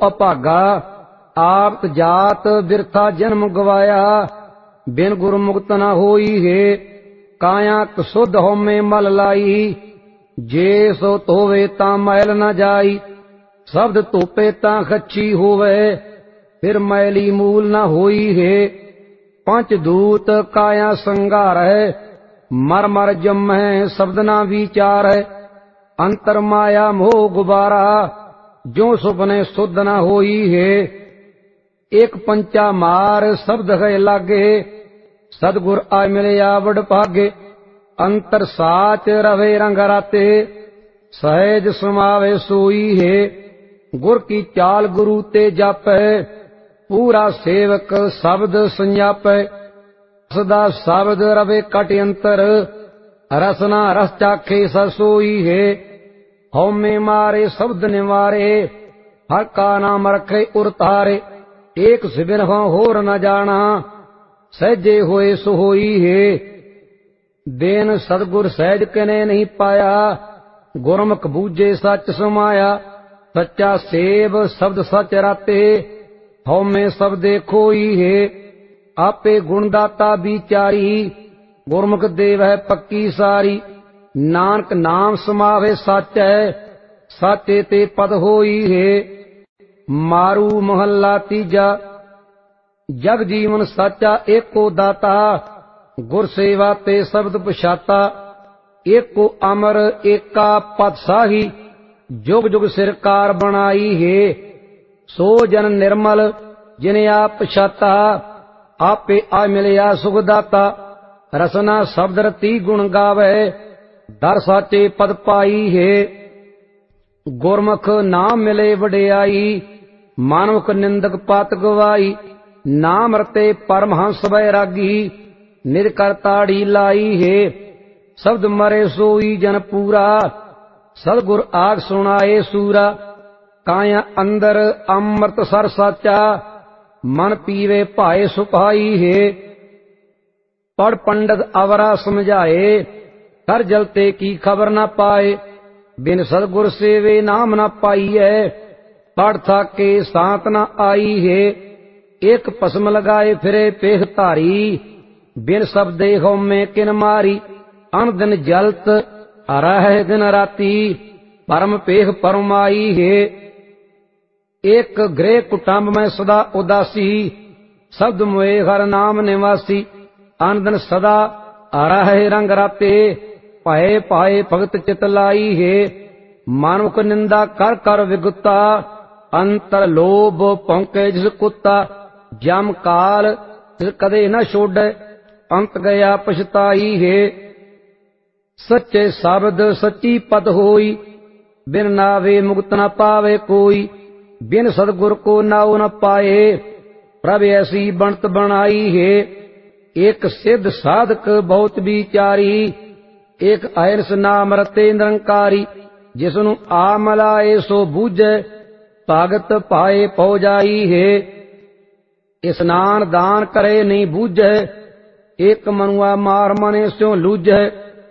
ਅਭਾਗਾ, ਆਪ ਜਾਤ ਬਿਰਥਾ ਜਨਮ ਗਵਾਇਆ। ਬਿਨ ਗੁਰਮੁਖਤ ਨ ਹੋਈ ਹੈ, ਕਾਇਆ ਕਸੁਧ ਹਉਮੈ ਮਲ ਲਾਈ। ਜੇ ਸੋ ਧੋਵੇ ਤਾਂ ਮੈਲ ਨ ਜਾਈ, ਸ਼ਬਦ ਧੋਪੇ ਤਾਂ ਖੱਛੀ ਹੋਵੇ। ਫਿਰ ਮੈਲੀ ਮੂਲ ਨ ਹੋਈ ਹੈ, ਪੰਚ ਦੂਤ ਕਾਇਆ ਸੰਘਾਰੈ। ਮਰ ਮਰ ਜੰਮੈ ਸ਼ਬਦ ਨ ਵਿਚਾਰੈ, ਅੰਤਰ ਮਾਇਆ ਮੋਹ ਗੁਬਾਰਾ। ਜੋ ਸੁਪਨੇ ਸੁਧ ਨ ਹੋਈ ਹੈ, ਇੱਕ ਪੰਚਾ ਮਾਰ ਸ਼ਬਦ ਹੈ ਲਾਗੇ। ਸਤਿਗੁਰ ਆ ਮਿਲਿਆ ਵਡ ਭਾਗੇ, ਅੰਤਰ ਸਾਚ ਰਵੇ ਰੰਗ ਰਾਤੇ। ਸਹਿਜ ਸਮਾਵੇ ਸੋਈ ਹੈ, ਗੁਰ ਕੀ ਚਾਲ ਗੁਰੂ ਤੇ ਜਾਪੈ। ਪੂਰਾ ਸੇਵਕ ਸ਼ਬਦ ਸੰਜਾਪੈ, ਸਦਾ ਸ਼ਬਦ ਰਵੇ ਕਟ ਅੰਤਰ। ਰਸਨਾ ਰਸ ਚਾਖੇ ਸੋਈ ਹੈ, ਹਉਮੈ ਮਾਰੇ ਸ਼ਬਦ ਨਿਵਾਰੇ। ਹਰ ਕਾ ਨਾਮ ਰਖੇ ਉਰ ਤਾਰੇ, ਏਕ ਸਿਵਨ ਹੋਰ ਨ ਜਾਣਾ। ਸਹਿਜੇ ਹੋਏ ਸੋ ਹੋਈ ਹੈ, ਦੇਨ ਸਤਿਗੁਰ ਸਹਿਜ ਕਨੇ ਨਹੀਂ ਪਾਇਆ। ਗੁਰਮੁਖ ਬੂਝੇ ਸੱਚ ਸਮਾਇਆ, ਸੱਚਾ ਸੇਵ ਸ਼ਬਦ ਸਚ ਰਾਤੇ। ਹਉਮੈ ਸਬਦੇ ਖੋਈ ਹੈ, ਆਪੇ ਗੁਣ ਦਾਤਾ ਵਿਚਾਰੀ। ਗੁਰਮੁਖ ਦੇਵ ਹੈ ਪੱਕੀ ਸਾਰੀ, ਨਾਨਕ ਨਾਮ ਸਮਾਵੇ ਸੱਚੈ। ਸਾਚੇ ਤੇ ਪਦ ਹੋਈ ਹੈ, ਮਾਰੂ ਮਹੱਲਾ ਤੀਜਾ। ਜਗ ਜੀਵਨ ਸਾਚਾ ਏਕੋ ਦਾਤਾ, ਗੁਰ ਸੇਵਾ ਤੇ ਸ਼ਬਦ ਪਛਾਤਾ। ਏਕੋ ਅਮਰ ਏਕਾ ਪਦ ਸਾਹੀ, ਜੁਗ ਜੁਗ ਸਿਰਕਾਰ ਬਣਾਈ ਹੈ। ਸੋ ਜਨ ਨਿਰਮਲ ਜਿਨ ਆਪ ਪਛਾਤਾ, ਆਪੇ ਆ ਮਿਲਿਆ ਸੁਖ ਦਾਤਾ। ਰਸਨਾ ਸ਼ਬਦ ਰਤੀ ਗੁਣ ਗਾਵੇ, ਦਰ ਸਾਚੇ ਪਦ ਪਾਈ ਹੈ। ਗੁਰਮੁਖ ਨਾਮ ਮਿਲੇ ਵਡਿਆਈ, ਮਾਨੁਖ ਨਿੰਦਕ ਪਾਤ ਗਵਾਈ। ਨਾਮ ਰਤੇ ਪਰਮਹੰਸ ਬੈਰਾਗੀ, ਨਿਜ ਕਰ ਤਾੜੀ ਲਾਈ ਹੈ। ਸ਼ਬਦ ਮਰੇ ਸੋਈ ਜਨ ਪੂਰਾ, ਸਤਿਗੁਰ ਆਖ ਸੁਣਾਏ ਸੂਰਾ। ਕਾਇਆ ਅੰਦਰ ਅੰਮ੍ਰਿਤ ਸਰ ਸਾਚਾ, ਮਨ ਪੀਵੇ ਭਾਏ ਸੁਭਾਈ ਹੈ। ਪੜ ਪੰਡਤ ਅਵਰਾ ਸਮਝਾਏ, ਕਰ ਜਲ ਤੇ ਕੀ ਖਬਰ ਨਾ ਪਾਏ। ਬਿਨ ਸਤਿਗੁਰ ਸੇਵੇ ਨਾਮ ਨਾ ਪਾਈਐ, ਪੜ ਥਾਕੇ ਸਾਤ ਨਾ ਆਈ ਹੈ। ਇੱਕ ਭਸਮ ਲਗਾਏ ਫਿਰੇ ਪੇਖ ਧਾਰੀ, ਬਿਨ ਸ਼ਬਦੇ ਹਉਮੈ ਕਿਨ ਮਾਰੀ। ਅਨ ਦਿਨ ਜਲਤ ਰਹਿ ਦਿਨ ਰਾਤੀ, ਪਰਮ ਪੇਖ ਪਰਮਾਈ ਹੈ। ਇੱਕ ਗ੍ਰਹਿ ਕੁਟੰਬ ਮੈਂ ਸਦਾ ਉਦਾਸੀ, ਸ਼ਬਦ ਮੋਏ ਹਰ ਨਾਮ ਨਿਵਾਸੀ। ਅਨ ਦਿਨ ਸਦਾ ਰਹਿ ਰੰਗ ਰਾਤੇ, ਭਏ ਪਾਏ ਭਗਤ ਚਿਤ ਲਾਈ ਹੈ। ਮਾਨੁਖ ਨਿੰਦਾ ਕਰ ਕਰ ਵਿਗੁਤਾ, ਅੰਤਰ ਲੋਭ ਭੌਂਕੇ ਜਿਸ ਕੁੱਤਾ। ਜਮ ਕਾਲ ਤਿਸ ਕਦੇ ਨ ਛੋੜੈ, ਅੰਤ ਗਿਆ ਪਛਤਾਈ ਹੈ। ਸੱਚੇ ਸ਼ਬਦ ਸੱਚੀ ਪਦ ਹੋਈ, ਬਿਨ ਨਾਵੇ ਮੁਕਤ ਨ ਪਾਵੇ ਕੋਈ। ਬਿਨ ਸਤਿਗੁਰ ਕੋ ਨਾਉ ਨ ਪਾਏ, ਪ੍ਰਭ ਐਸੀ ਬਣਤ ਬਣਾਈ ਹੈ। ਇੱਕ ਸਿੱਧ ਸਾਧਕ ਬਹੁਤ ਵਿਚਾਰੀ, ਇੱਕ ਅਹਰਸ ਨਾਮ ਰਤੇ ਨਿਰੰਕਾਰੀ। ਜਿਸਨੂੰ ਆ ਮਲਾਏ ਸੋ ਬੂਝੈ, ਭਗਤ ਪਾਏ ਪਉ ਜਾਈ ਹੈ। ਇਸਨਾਨ ਦਾਨ ਕਰੇ ਨਹੀਂ ਬੂਝੈ, ਇੱਕ ਮਨੁਆ ਮਾਰ ਮਨੇ ਸਿਉ ਲੂਝੈ।